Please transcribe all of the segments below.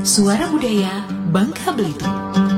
Suara Budaya Bangka Belitung.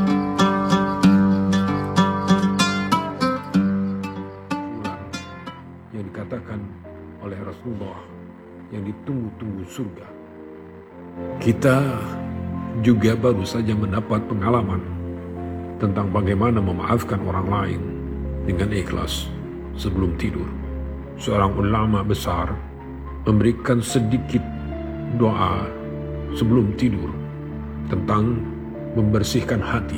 Yang dikatakan oleh Rasulullah yang ditunggu-tunggu surga. Kita juga baru saja mendapat pengalaman tentang bagaimana memaafkan orang lain dengan ikhlas sebelum tidur. Seorang ulama besar memberikan sedikit doa sebelum tidur tentang membersihkan hati.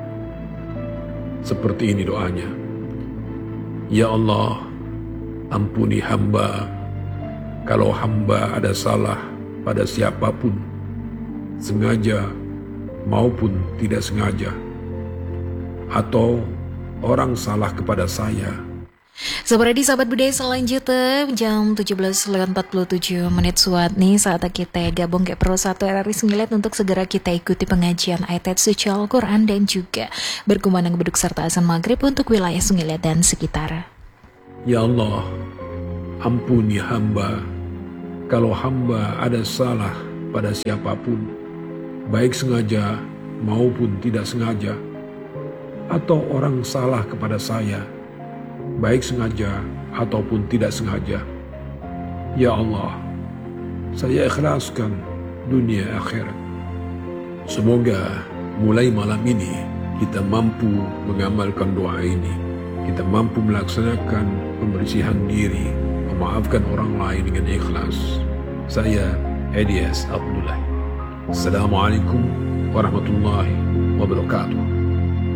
Seperti ini doanya. Ya Allah, ampuni hamba kalau hamba ada salah pada siapapun, sengaja maupun tidak sengaja, atau orang salah kepada saya. Seperti sahabat budaya selanjutnya jam 17.47 suat nih saat kita gabung ke Pro 1 RRI Sengilet untuk segera kita ikuti pengajian ayat suci Al-Quran dan juga berkumandang beduk serta azan maghrib untuk wilayah Sengilet dan sekitar. Ya Allah, ampuni hamba kalau hamba ada salah pada siapapun, baik sengaja maupun tidak sengaja, atau orang salah kepada saya, baik sengaja ataupun tidak sengaja. Ya Allah, saya ikhlaskan dunia akhirat. Semoga mulai malam ini kita mampu mengamalkan doa ini. Kita mampu melaksanakan pembersihan diri, memaafkan orang lain dengan ikhlas. Saya Elias Abdullah. Assalamualaikum warahmatullahi wabarakatuh.